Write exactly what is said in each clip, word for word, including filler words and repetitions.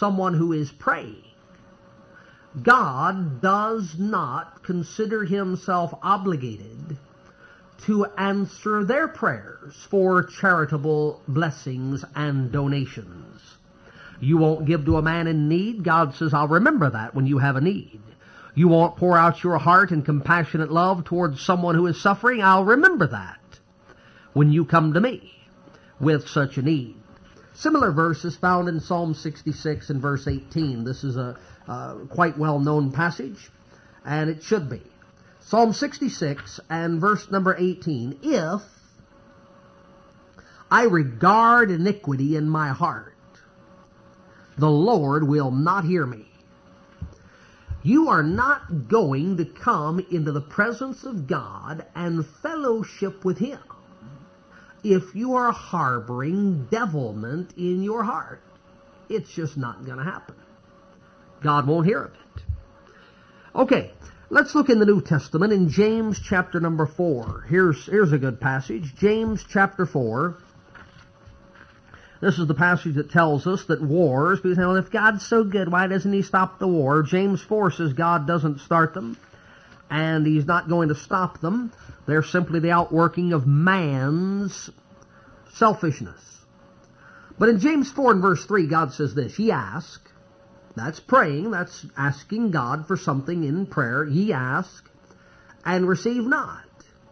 someone who is praying, God does not consider himself obligated to answer their prayers for charitable blessings and donations. You won't give to a man in need. God says, I'll remember that when you have a need. You won't pour out your heart in compassionate love towards someone who is suffering. I'll remember that when you come to me with such a need. Similar verse is found in Psalm sixty-six and verse eighteen. This is a uh, quite well-known passage, and it should be. Psalm sixty-six and verse number eighteen. If I regard iniquity in my heart, the Lord will not hear me. You are not going to come into the presence of God and fellowship with him if you are harboring devilment in your heart. It's just not going to happen. God won't hear of it. Okay, let's look in the New Testament in James chapter number four. Here's, here's a good passage. James chapter four. This is the passage that tells us that wars, people say, well, if God's so good, why doesn't he stop the war? James four says God doesn't start them, and he's not going to stop them. They're simply the outworking of man's selfishness. But in James four and verse three, God says this, ye ask, that's praying, that's asking God for something in prayer, ye ask, and receive not,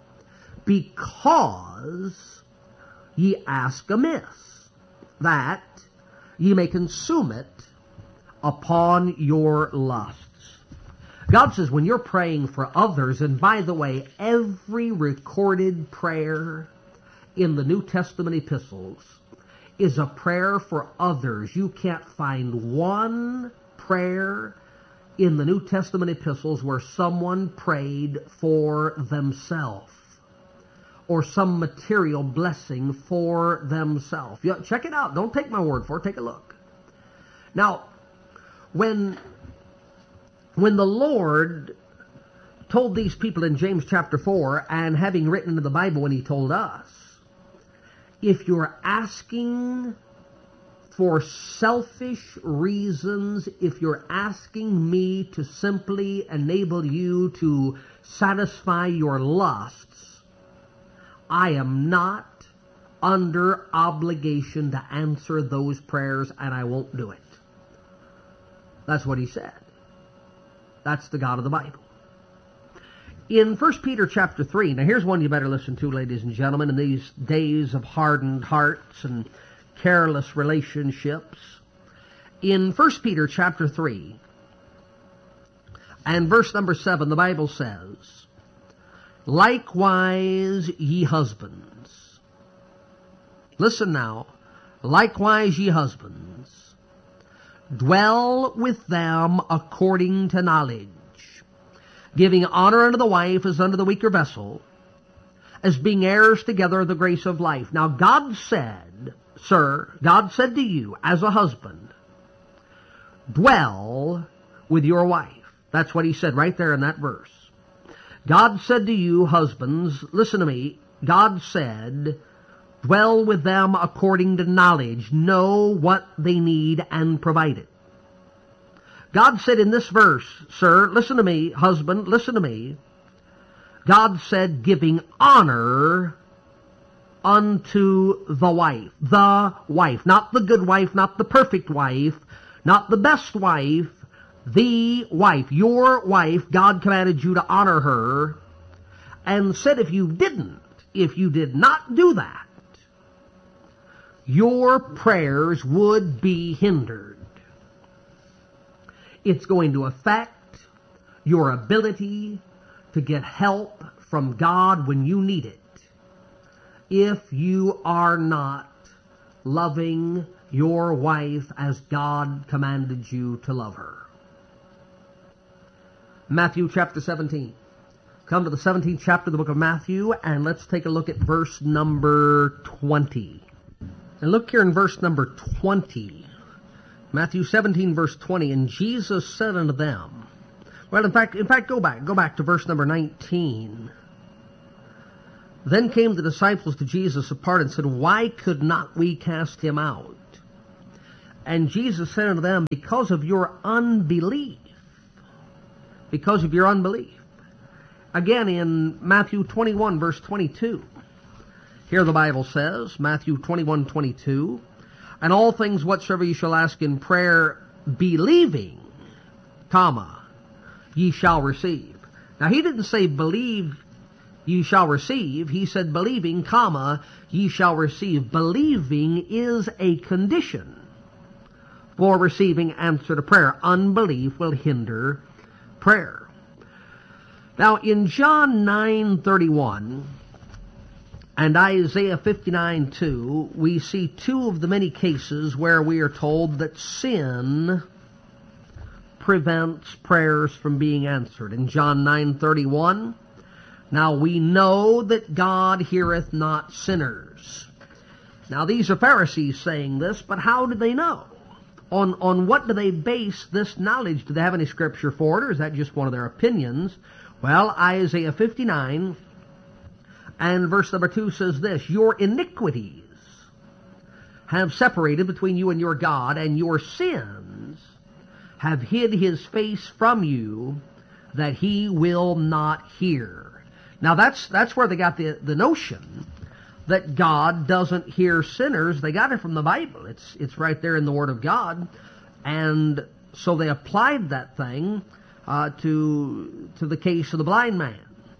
because ye ask amiss, that ye may consume it upon your lusts. God says when you're praying for others, and by the way, every recorded prayer in the New Testament epistles is a prayer for others. You can't find one prayer in the New Testament epistles where someone prayed for themselves or some material blessing for themselves. Check it out. Don't take my word for it. Take a look. Now, when, when the Lord told these people in James chapter four, and having written in the Bible when he told us, if you're asking for selfish reasons, if you're asking me to simply enable you to satisfy your lusts, I am not under obligation to answer those prayers, and I won't do it. That's what he said. That's the God of the Bible. In First Peter chapter three, now here's one you better listen to, ladies and gentlemen, in these days of hardened hearts and careless relationships. In First Peter chapter three and verse number seven, the Bible says, likewise ye husbands. Listen now. Likewise ye husbands, dwell with them according to knowledge, giving honor unto the wife as unto the weaker vessel, as being heirs together of the grace of life. Now God said, sir, God said to you as a husband, dwell with your wife. That's what he said right there in that verse. God said to you, husbands, listen to me, God said, dwell with them according to knowledge. Know what they need and provide it. God said in this verse, sir, listen to me, husband, listen to me. God said, giving honor unto the wife. The wife. Not the good wife, not the perfect wife, not the best wife. The wife, your wife, God commanded you to honor her, and said if you didn't, if you did not do that, your prayers would be hindered. It's going to affect your ability to get help from God when you need it, if you are not loving your wife as God commanded you to love her. Matthew chapter seventeen. Come to the seventeenth chapter of the book of Matthew, and let's take a look at verse number twenty. And look here in verse number twenty. Matthew seventeen, verse twenty. And Jesus said unto them, well, in fact, in fact, go back. Go back to verse number nineteen. Then came the disciples to Jesus apart and said, why could not we cast him out? And Jesus said unto them, because of your unbelief. Because of your unbelief. Again, in Matthew twenty-one, verse twenty-two. Here the Bible says, Matthew twenty-one, twenty-two, and all things whatsoever ye shall ask in prayer, believing, comma, ye shall receive. Now, he didn't say believe ye shall receive. He said believing, comma, ye shall receive. Believing is a condition for receiving answer to prayer. Unbelief will hinder prayer. Now, in John nine thirty-one and Isaiah fifty-nine two, we see two of the many cases where we are told that sin prevents prayers from being answered. In John nine thirty-one, now we know that God heareth not sinners. Now, these are Pharisees saying this, but how do they know? On, on what do they base this knowledge? Do they have any scripture for it, or is that just one of their opinions? Well, Isaiah fifty-nine and verse number two says this, your iniquities have separated between you and your God, and your sins have hid his face from you, that he will not hear. Now, that's that's where they got the, the notion that God doesn't hear sinners. They got it from the Bible. It's, it's right there in the Word of God. And so they applied that thing uh, to, to the case of the blind man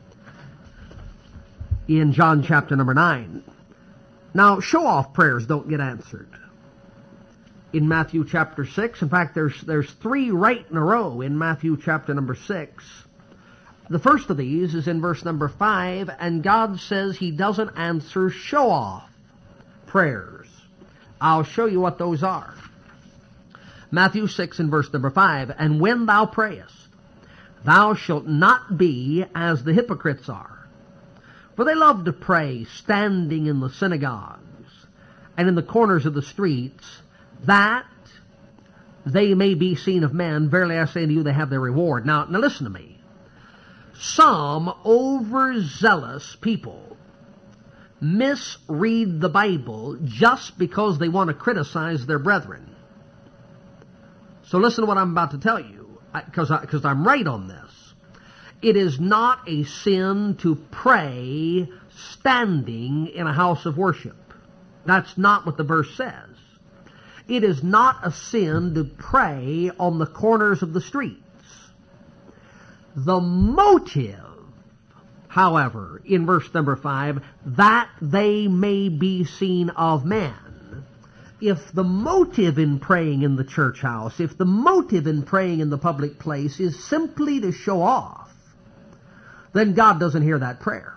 in John chapter number nine. Now, show-off prayers don't get answered in Matthew chapter six. In fact, there's, there's three right in a row in Matthew chapter number six. The first of these is in verse number five, and God says he doesn't answer show-off prayers. I'll show you what those are. Matthew six and verse number five, and when thou prayest, thou shalt not be as the hypocrites are. For they love to pray standing in the synagogues and in the corners of the streets, that they may be seen of men. Verily I say unto you, they have their reward. Now, now listen to me. Some overzealous people misread the Bible just because they want to criticize their brethren. So listen to what I'm about to tell you, because because I'm right on this. It is not a sin to pray standing in a house of worship. That's not what the verse says. It is not a sin to pray on the corners of the streets. The motive, however, in verse number five, that they may be seen of men. If the motive in praying in the church house, if the motive in praying in the public place is simply to show off, then God doesn't hear that prayer.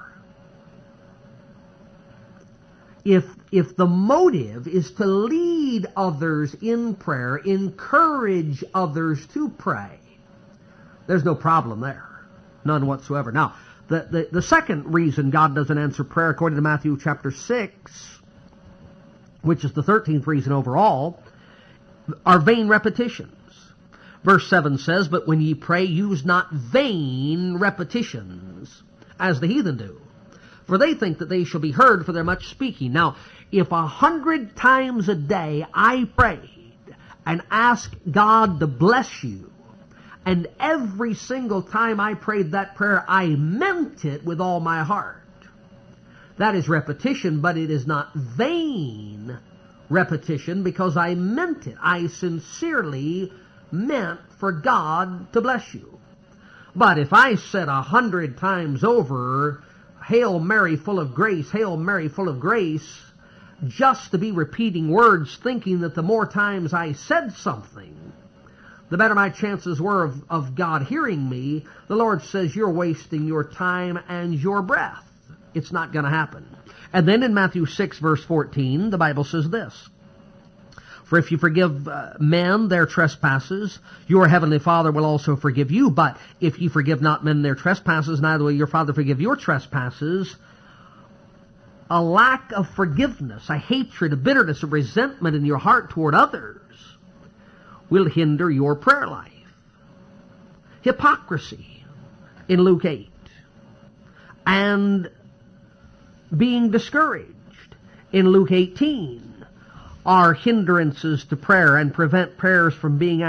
If, if the motive is to lead others in prayer, encourage others to pray, there's no problem there. None whatsoever. Now, the, the, the second reason God doesn't answer prayer, according to Matthew chapter six, which is the thirteenth reason overall, are vain repetitions. Verse seven says, but when ye pray, use not vain repetitions, as the heathen do. For they think that they shall be heard for their much speaking. Now, if a hundred times a day I prayed and asked God to bless you, and every single time I prayed that prayer, I meant it with all my heart, that is repetition, but it is not vain repetition, because I meant it. I sincerely meant for God to bless you. But if I said a hundred times over, Hail Mary full of grace, Hail Mary full of grace, just to be repeating words, thinking that the more times I said something, the better my chances were of, of God hearing me, the Lord says you're wasting your time and your breath. It's not going to happen. And then in Matthew six, verse fourteen, the Bible says this, for if you forgive uh, men their trespasses, your heavenly Father will also forgive you. But if you forgive not men their trespasses, neither will your Father forgive your trespasses. A lack of forgiveness, a hatred, a bitterness, a resentment in your heart toward others will hinder your prayer life. Hypocrisy in Luke eight. And being discouraged in Luke eighteen are hindrances to prayer and prevent prayers from being